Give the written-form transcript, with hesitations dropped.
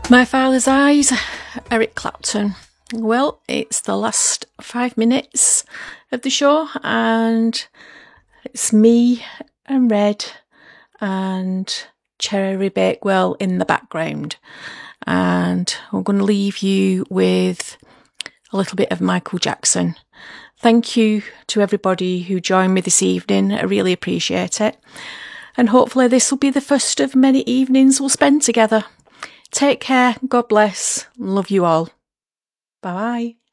My Father's Eyes, Eric Clapton. Well, it's the last 5 minutes of the show, and it's me and Red and Cherry Bakewell in the background. And I'm going to leave you with a little bit of Michael Jackson. Thank you to everybody who joined me this evening. I really appreciate it. And hopefully this will be the first of many evenings we'll spend together. Take care, God bless, love you all. Bye-bye.